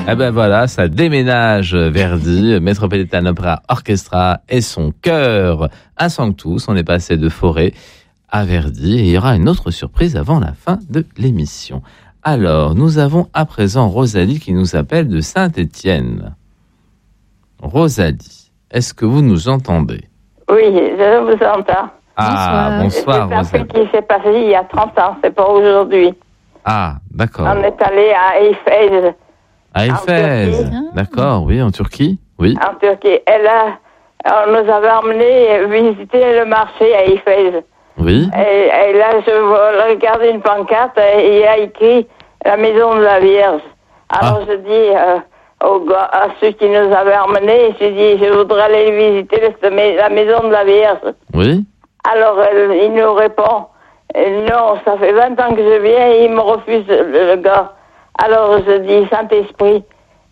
Eh ben voilà, ça déménage Verdi, Metropolitan Opera Orchestra et son chœur à Sanctus. On est passé de Forêt à Verdi et il y aura une autre surprise avant la fin de l'émission. Alors, nous avons à présent Rosalie qui nous appelle de Saint-Étienne. Rosalie, est-ce que vous nous entendez? Oui, je vous entends. Ah, bonsoir C'est Rosalie. un truc qui s'est passé il y a 30 ans, c'est pas aujourd'hui. Ah, d'accord. On est allé à Éphèse. À Éphèse, d'accord, oui, en Turquie, oui. En Turquie. Et là, on nous avait emmenés visiter le marché à Éphèse. Oui. Et là, je regarde une pancarte et il y a écrit la maison de la Vierge. Alors je dis aux gars, à ceux qui nous avaient emmenés, je dis, je voudrais aller visiter la maison de la Vierge. Oui. Alors il nous répond, non, ça fait 20 ans que je viens et il me refuse le gars. Alors je dis, Saint-Esprit,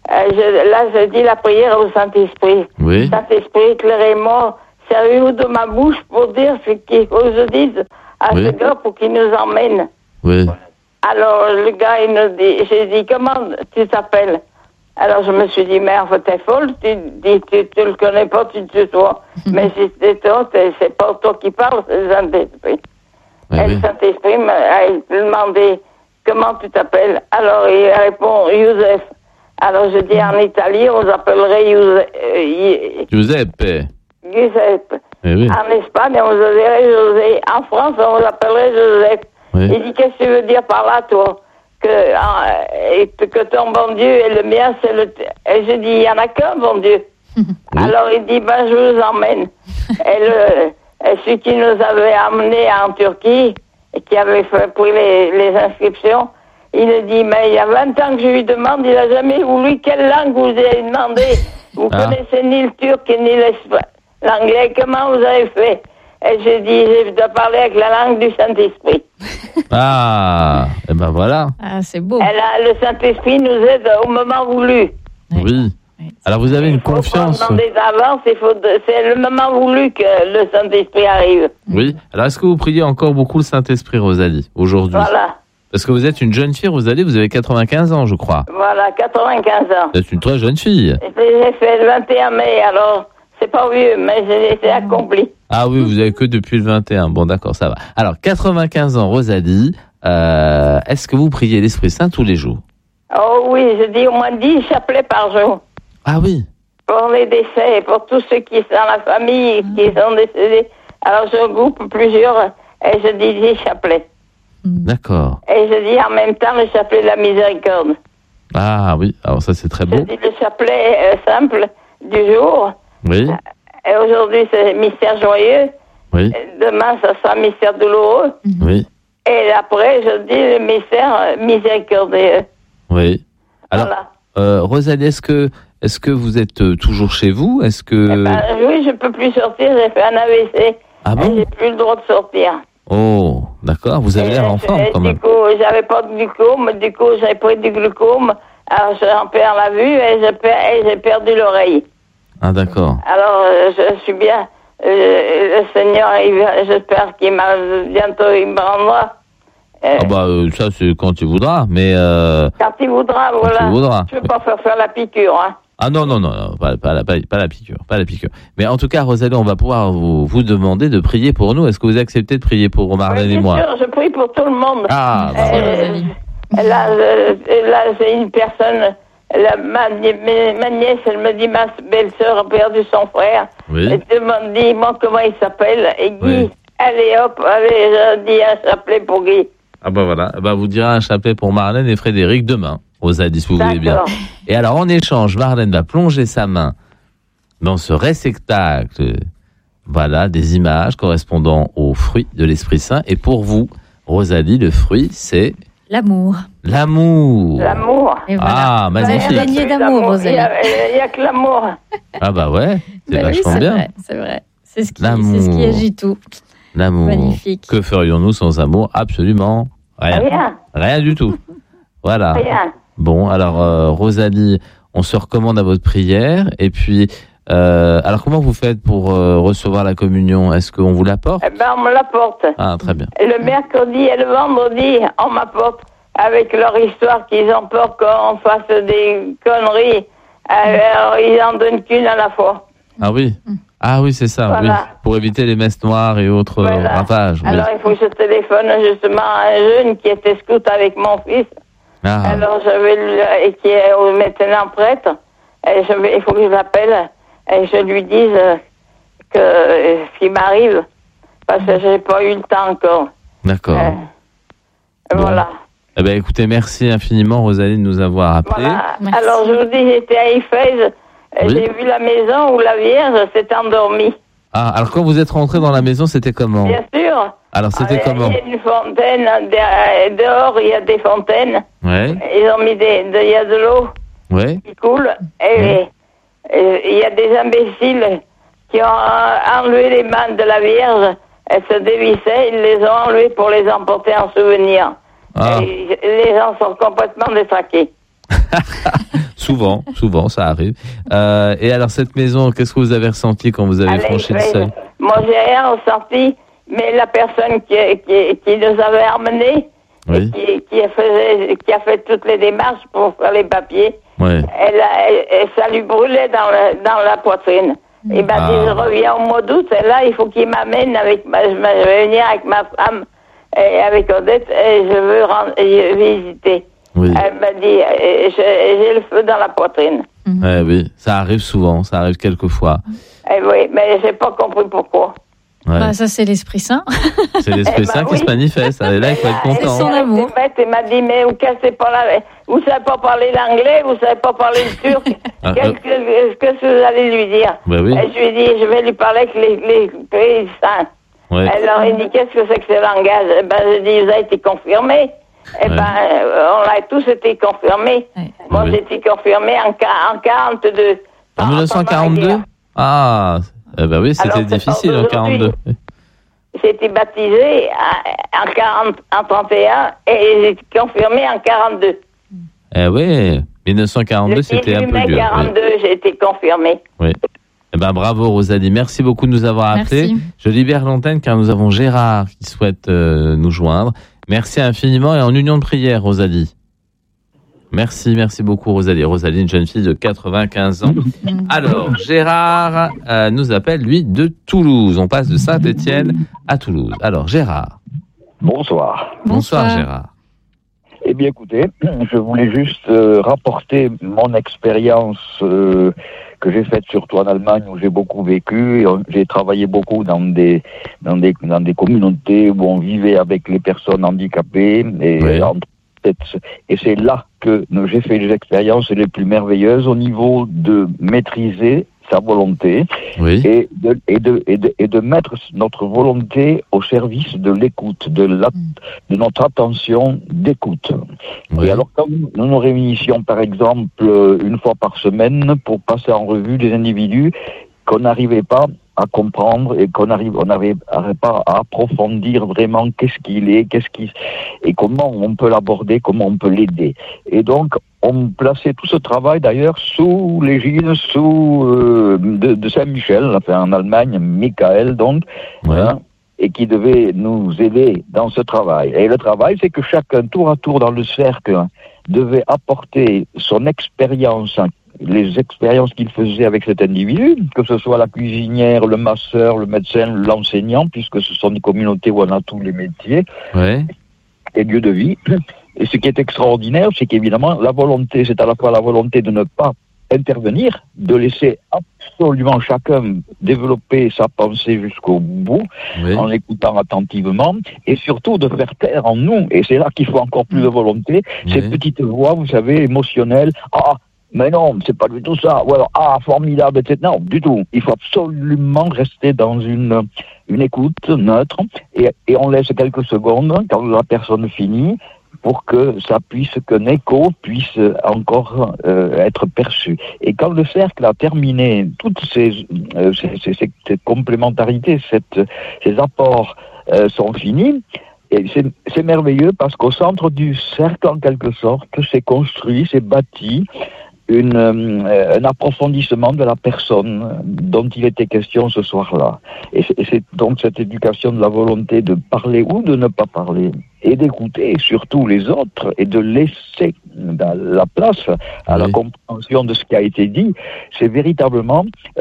je dis la prière au Saint-Esprit. Oui. Saint-Esprit, éclairez-moi, servez-vous de ma bouche pour dire ce qu'il faut que je dise à ce gars pour qu'il nous emmène. Oui. Alors le gars, il nous dit, j'ai dit, comment tu t'appelles? Alors je me suis dit, merde, t'es folle, tu le connais pas, tu te tutoies. Mais si c'est toi, c'est pas toi qui parles, c'est le Saint-Esprit. Et le Saint-Esprit m'a demandé, comment tu t'appelles? Alors il répond, Youssef. Alors je dis, en Italie, on s'appellerait Giuseppe. Giuseppe. Oui. En Espagne, on s'appellerait José. En France, on s'appellerait Joseph. Oui. Il dit, qu'est-ce que tu veux dire par là, toi? Que ton bon Dieu et le mien, c'est le... Et je dis, il n'y en a qu'un bon Dieu. Oui. Alors il dit, ben je vous emmène. Et celui qui nous avait amenés en Turquie, et qui avait pris les inscriptions, il me dit, mais il y a 20 ans que je lui demande, il n'a jamais voulu quelle langue vous avez demandé. Vous connaissez ni le turc ni l'anglais, comment vous avez fait? Et j'ai dit, je dois parler avec la langue du Saint-Esprit. Ah, et ben voilà. Ah, c'est beau. Et là, le Saint-Esprit nous aide au moment voulu. Oui. Alors vous avez une confiance. Pas demander d'avance, c'est le moment voulu que le Saint-Esprit arrive. Oui. Alors est-ce que vous priez encore beaucoup le Saint-Esprit, Rosalie, aujourd'hui? Voilà. Parce que vous êtes une jeune fille, Rosalie, vous avez 95 ans, je crois. Voilà, 95 ans. Vous êtes une très jeune fille. J'ai fait le 21 mai, alors c'est pas vieux, mais c'est accompli. Ah oui, vous avez que depuis le 21. Bon, d'accord, ça va. Alors, 95 ans, Rosalie, est-ce que vous priez l'Esprit Saint tous les jours? Oh oui, je dis au moins 10 chapelets par jour. Ah oui. Pour les décès, pour tous ceux qui sont dans la famille, qui sont décédés. Alors je regroupe plusieurs et je dis 10 chapelets. D'accord. Et je dis en même temps le chapelet de la miséricorde. Ah oui, alors ça c'est très beau. Je dis le chapelet simple du jour. Oui. Et aujourd'hui c'est mystère joyeux. Oui. Demain ça sera mystère douloureux. Oui. Et après je dis le mystère miséricordieux. Oui. Alors, voilà. Rosalie, est-ce que vous êtes toujours chez vous? Est-ce que... oui, je peux plus sortir, j'ai fait un AVC. Ah bon? J'ai plus le droit de sortir. Oh, d'accord, vous avez l'air en forme quand même. Du coup, j'avais pas de glucose, du coup, j'avais pris du glucose, alors j'en perds la vue et j'ai perdu l'oreille. Ah, d'accord. Alors, je suis bien. Le Seigneur, j'espère qu'il bientôt il me rendra. Ah bah ça c'est quand il voudra, mais quand il voudra, voilà. Il voudra. Je ne veux pas faire la piqûre, hein. Ah non, pas la piqûre. Mais en tout cas, Rosalie, on va pouvoir vous demander de prier pour nous. Est-ce que vous acceptez de prier pour Marlène et moi? Bien sûr, je prie pour tout le monde. Ah, bah voilà. Là, c'est une personne, ma nièce, elle me dit, ma belle-sœur a perdu son frère. Oui. Elle demande, dis-moi comment il s'appelle. Et Guy, allez hop, je dis un chapelet pour Guy. Ah bah voilà, bah vous direz un chapelet pour Marlène et Frédéric demain, Rosalie, si vous voulez bien. Et alors en échange, Marlène va plonger sa main dans ce réceptacle, voilà, des images correspondant aux fruits de l'Esprit Saint. Et pour vous, Rosalie, le fruit, c'est... L'amour. L'amour. L'amour. Et voilà. Ah, magnifique. Vous avez gagné d'amour, Rosalie. Il n'y a que l'amour. Ah bah ouais, c'est vachement oui, bien. C'est vrai. C'est ce qui agit tout. L'amour. Magnifique. Que ferions-nous sans amour? Absolument rien. Rien du tout. Voilà. Rien. Bon, alors Rosalie, on se recommande à votre prière. Et puis, alors comment vous faites pour recevoir la communion? Est-ce qu'on vous l'apporte? On me l'apporte. Ah, très bien. Le mercredi et le vendredi, on m'apporte avec leur histoire qu'ils ont peur qu'on fasse des conneries. Alors, ils en donnent qu'une à la fois. Ah oui. Ah oui, c'est ça, Voilà. oui. Pour éviter les messes noires et autres ravages. Oui. Alors, il faut que je téléphone justement à un jeune qui était scout avec mon fils. Ah. Alors, et qui est maintenant prêtre. Et il faut que je l'appelle et je lui dise que ce qui m'arrive, parce que j'ai pas eu le temps encore. D'accord. Bon. Voilà. Eh ben, écoutez, merci infiniment, Rosalie, de nous avoir appelés. Voilà. Alors, je vous dis, j'étais à Éphèse. Oui. J'ai vu la maison où la Vierge s'est endormie. Ah, alors quand vous êtes rentré dans la maison, c'était comment? Bien sûr. Alors, c'était comment? Il y a une fontaine, dehors, il y a des fontaines. Ouais. Ils ont mis il y a de l'eau Ouais. qui coule. Et il y a des imbéciles qui ont enlevé les mains de la Vierge. Elles se dévissaient, ils les ont enlevées pour les emporter en souvenir. Ah. Et les gens sont complètement détraqués. Souvent, ça arrive. Et alors, cette maison, qu'est-ce que vous avez ressenti quand vous avez franchi le seuil? Moi, j'ai rien ressenti, mais la personne qui nous avait amenés, Oui. qui a fait toutes les démarches pour faire les papiers, Ouais. ça lui brûlait dans la poitrine. Il m'a dit, je reviens au mois d'août, et là, il faut qu'il m'amène je vais venir avec ma femme et avec Odette, et je veux visiter. Oui. Elle m'a dit, j'ai le feu dans la poitrine. Ouais, oui, ça arrive souvent, ça arrive quelquefois. Et oui, mais j'ai pas compris pourquoi. Ouais. Bah, ça, c'est l'Esprit Saint. C'est l'Esprit Saint qui se manifeste. Elle est là, il faut être C'est content. son amour. Elle m'a dit, mais vous savez pas parler l'anglais, vous savez pas parler le turc. Qu'est-ce que vous allez lui dire? Bah oui. Et je lui ai dit, je vais lui parler avec les pays saints. Ouais. Alors il dit, qu'est-ce que c'est que ce langage? Eh ben, je dis, vous avez été confirmé. Eh ben, on a tous été confirmés. Ouais. Moi, Oui. j'ai été confirmé en 42. En 1942? Ah, bah oui, c'était Alors, difficile en 42. J'ai été baptisé en 31 et j'ai été confirmé en 42. Eh oui, 1942, c'était un peu 18 mai dur. 42, j'ai été confirmé. Oui. Eh ben, bravo, Rosalie. Merci beaucoup de nous avoir appelés. Merci. Je libère l'antenne car nous avons Gérard qui souhaite nous joindre. Merci infiniment et en union de prière, Rosalie. Merci beaucoup, Rosalie. Rosalie, une jeune fille de 95 ans. Alors, Gérard nous appelle, lui, de Toulouse. On passe de Saint-Étienne à Toulouse. Alors, Gérard. Bonsoir. Bonsoir, Gérard. Eh bien, écoutez, je voulais juste rapporter mon expérience que j'ai faite surtout en Allemagne où j'ai beaucoup vécu. J'ai travaillé beaucoup dans des communautés où on vivait avec les personnes handicapées et c'est là que j'ai fait les expériences les plus merveilleuses au niveau de maîtriser sa volonté et de mettre notre volonté au service de l'écoute, de notre attention d'écoute. Oui. Et alors quand nous nous réunissions par exemple une fois par semaine pour passer en revue des individus qu'on n'arrivait pas à comprendre et qu'on n'arrivait pas à approfondir vraiment qu'est-ce qu'il est, et comment on peut l'aborder, comment on peut l'aider. Et donc, on plaçait tout ce travail d'ailleurs sous l'égide de Saint-Michel, enfin en Allemagne, Michael donc, et qui devait nous aider dans ce travail. Et le travail, c'est que chacun, tour à tour dans le cercle, devait apporter son expérience, les expériences qu'il faisait avec cet individu, que ce soit la cuisinière, le masseur, le médecin, l'enseignant, puisque ce sont des communautés où on a tous les métiers et lieux de vie. Et ce qui est extraordinaire, c'est qu'évidemment, la volonté, c'est à la fois la volonté de ne pas intervenir, de laisser absolument chacun développer sa pensée jusqu'au bout, en l'écoutant attentivement, et surtout de faire taire en nous, et c'est là qu'il faut encore plus de volonté, ces petites voix, vous savez, émotionnelles, mais non, c'est pas du tout ça. Ou alors, formidable, etc. Non, du tout. Il faut absolument rester dans une écoute neutre et on laisse quelques secondes quand la personne finit pour que ça puisse, qu'un écho puisse encore être perçu. Et quand le cercle a terminé toutes ces complémentarités, ces apports sont finis, et c'est merveilleux parce qu'au centre du cercle, en quelque sorte, c'est construit, c'est bâti un approfondissement de la personne dont il était question ce soir-là. Et c'est donc cette éducation de la volonté de parler ou de ne pas parler, et d'écouter surtout les autres, et de laisser la place à la compréhension de ce qui a été dit. C'est véritablement...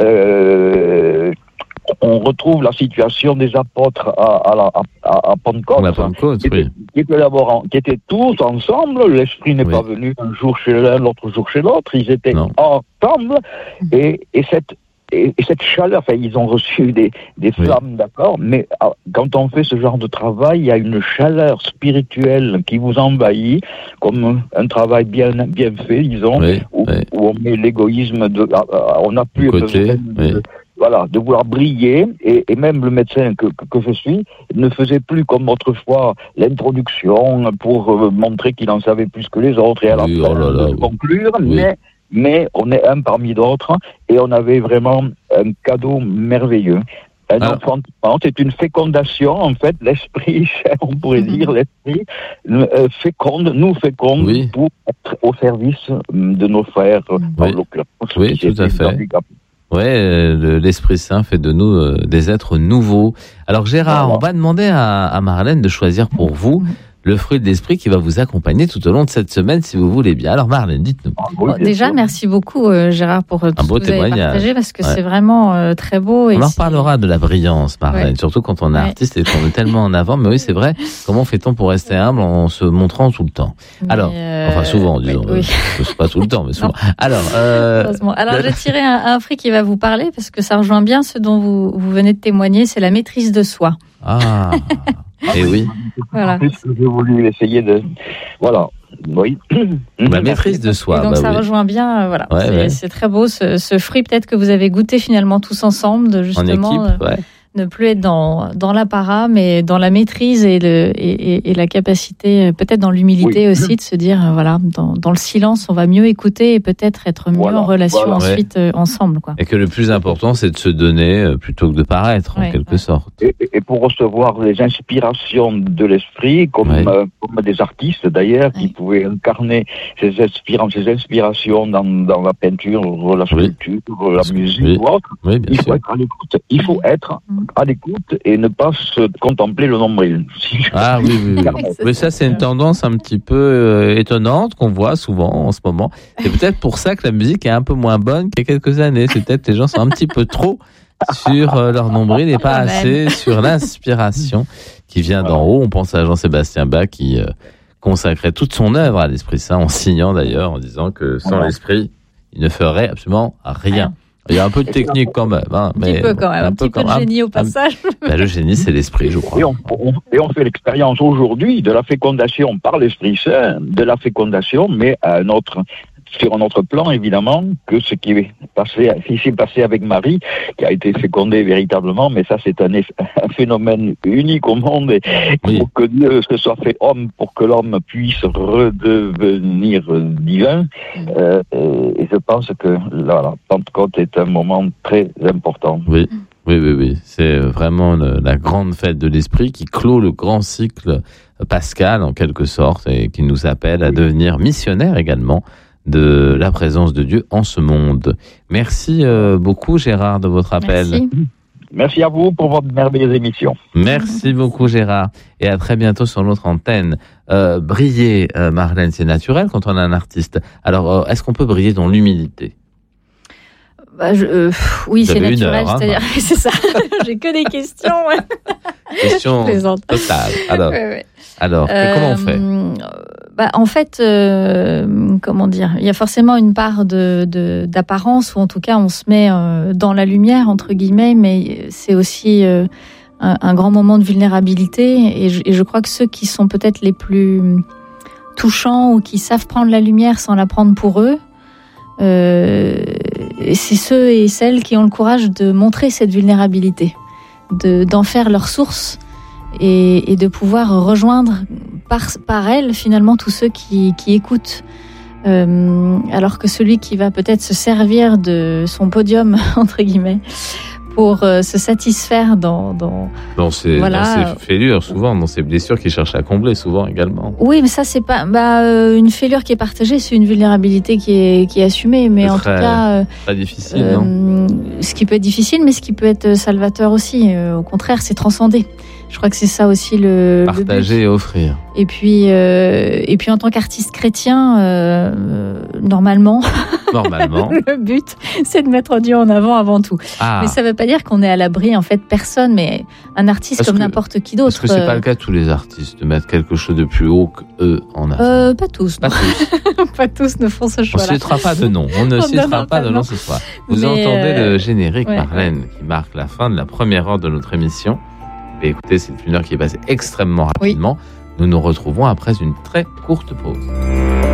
on retrouve la situation des apôtres à Pentecôte, qui étaient tous ensemble. L'Esprit n'est pas venu un jour chez l'un, l'autre jour chez l'autre. Ils étaient ensemble, et cette chaleur, enfin, ils ont reçu des flammes, d'accord, mais quand on fait ce genre de travail, il y a une chaleur spirituelle qui vous envahit, comme un travail bien fait, disons, où on met l'égoïsme, on n'a plus besoin de vouloir briller, et même le médecin que je suis ne faisait plus comme autrefois l'introduction pour montrer qu'il en savait plus que les autres, et à la fin de conclure, mais on est un parmi d'autres, et on avait vraiment un cadeau merveilleux. Un enfantement, c'est une fécondation, en fait, l'esprit, on pourrait dire, l'esprit nous féconde pour être au service de nos frères, en l'occurrence. Oui, tout à fait. L'Esprit Saint fait de nous des êtres nouveaux. Alors Gérard, on va demander à Marlène de choisir pour vous le fruit de l'esprit qui va vous accompagner tout au long de cette semaine, si vous voulez bien. Alors Marlène, dites-nous. Déjà, merci beaucoup Gérard pour tout ce que vous avez partagé, parce que c'est vraiment très beau. On en reparlera de la brillance, Marlène, surtout quand on est artiste et qu'on est tellement en avant. Mais oui, c'est vrai, comment fait-on pour rester humble en se montrant tout le temps ? Alors, enfin souvent, disons. C'est pas tout le temps, mais souvent. Heureusement. Alors, j'ai tiré un fruit qui va vous parler, parce que ça rejoint bien ce dont vous venez de témoigner, c'est la maîtrise de soi. Ah et oui. Voilà. J'ai voulu essayer de... Voilà. Oui. La maîtrise de soi. Et donc ça rejoint bien, c'est très beau ce fruit peut-être que vous avez goûté finalement tous ensemble, de justement en équipe, ne plus être dans l'apparat, mais dans la maîtrise et la capacité, peut-être dans l'humilité aussi, de se dire, dans le silence, on va mieux écouter et peut-être être mieux en relation ensuite ensemble. Quoi. Et que le plus important, c'est de se donner plutôt que de paraître, en quelque sorte. Et pour recevoir les inspirations de l'esprit, comme des artistes d'ailleurs, qui pouvaient incarner ces inspirations dans la peinture, la sculpture, la musique ou autre, il faut être à l'écoute. Il faut être à l'écoute et ne pas se contempler le nombril. Mais ça, c'est une tendance un petit peu étonnante qu'on voit souvent en ce moment. C'est peut-être pour ça que la musique est un peu moins bonne qu'il y a quelques années. C'est peut-être que les gens sont un petit peu trop sur leur nombril et pas assez sur l'inspiration qui vient d'en haut. On pense à Jean-Sébastien Bach qui consacrait toute son œuvre à l'Esprit Saint, en signant d'ailleurs, en disant que sans l'Esprit, il ne ferait absolument rien. Il y a un peu de technique quand même. Un petit peu quand même, un petit peu de génie au passage. Le génie, c'est l'esprit, je crois. Et on fait l'expérience aujourd'hui de la fécondation par l'Esprit Saint, de la fécondation, mais sur un autre plan, évidemment, que ce qui s'est passé avec Marie, qui a été fécondée véritablement, mais ça, c'est un phénomène unique au monde, et il faut que Dieu se soit fait homme pour que l'homme puisse redevenir divin. Et je pense que la Pentecôte est un moment très important. Oui. C'est vraiment la grande fête de l'Esprit qui clôt le grand cycle pascal, en quelque sorte, et qui nous appelle à devenir missionnaires également de la présence de Dieu en ce monde. Merci beaucoup Gérard de votre appel. Merci à vous pour votre merveilleuse émission. Merci beaucoup Gérard, et à très bientôt sur notre antenne. Briller, Marlène, c'est naturel quand on est un artiste. Alors, est-ce qu'on peut briller dans l'humilité ? Oui, c'est naturel, c'est-à-dire, c'est ça. J'ai que des questions. Questions totales. Alors, comment on fait ? En fait, comment dire, il y a forcément une part d'apparence, ou en tout cas on se met dans la lumière entre guillemets, mais c'est aussi un grand moment de vulnérabilité, et je crois que ceux qui sont peut-être les plus touchants ou qui savent prendre la lumière sans la prendre pour eux, c'est ceux et celles qui ont le courage de montrer cette vulnérabilité, d'en faire leur source, et de pouvoir rejoindre par elle finalement tous ceux qui écoutent, alors que celui qui va peut-être se servir de son podium entre guillemets pour se satisfaire dans ces fêlures, souvent, dans ces blessures qu'ils cherchent à combler, souvent également. Oui, mais ça, c'est pas une fêlure qui est partagée, c'est une vulnérabilité qui est assumée. Mais en tout cas, pas difficile, non. Ce qui peut être difficile, mais ce qui peut être salvateur aussi. Au contraire, c'est transcender. Je crois que c'est ça aussi le partager et offrir. Et puis en tant qu'artiste chrétien, normalement, le but, c'est de mettre Dieu en avant tout. Mais ça ne veut pas dire qu'on est à l'abri, en fait, personne, mais un artiste comme n'importe qui d'autre. Est-ce que c'est pas le cas de tous les artistes, de mettre quelque chose de plus haut qu'eux en avant? Pas tous. Pas tous ne font ce choix-là. On ne citera pas de nom. On ne citera pas de nom ce soir. Vous entendez le générique, Marlène, qui marque la fin de la première heure de notre émission. Et écoutez, c'est une heure qui est passée extrêmement rapidement. Oui. Nous nous retrouvons après une très courte pause.